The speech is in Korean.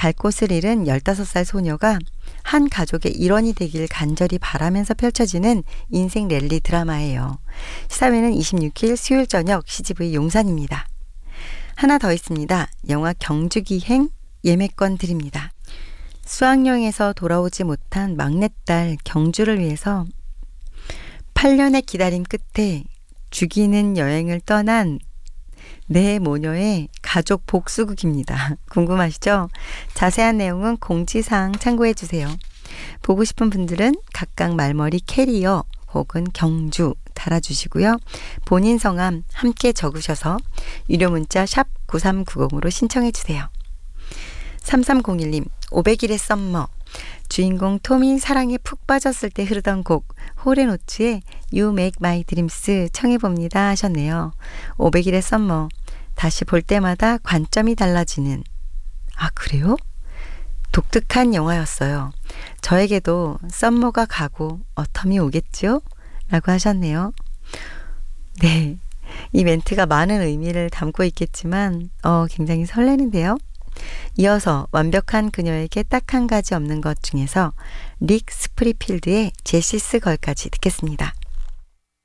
갈 곳을 잃은 15살 소녀가 한 가족의 일원이 되길 간절히 바라면서 펼쳐지는 인생 랠리 드라마예요. 시사회는 26일 수요일 저녁 CGV 용산입니다. 하나 더 있습니다. 영화 경주기행 예매권 드립니다. 수학여행에서 돌아오지 못한 막내딸 경주를 위해서 8년의 기다림 끝에 죽이는 여행을 떠난 네 모녀의 가족 복수극입니다. 궁금하시죠? 자세한 내용은 공지사항 참고해 주세요. 보고 싶은 분들은 각각 말머리 캐리어 혹은 경주 달아주시고요. 본인 성함 함께 적으셔서 유료 문자 샵 9390으로 신청해 주세요. 3301님 500일의 썸머 주인공 톰이 사랑에 푹 빠졌을 때 흐르던 곡 홀앤오츠의 You Make My Dreams 청해봅니다 하셨네요. 500일의 썸머 다시 볼 때마다 관점이 달라지는 그래요? 독특한 영화였어요. 저에게도 썸머가 가고 어텀이 오겠죠? 라고 하셨네요. 네, 이 멘트가 많은 의미를 담고 있겠지만 굉장히 설레는데요. 이어서 완벽한 그녀에게 딱 한 가지 없는 것 중에서 릭 스프리필드의 제시스 걸까지 듣겠습니다.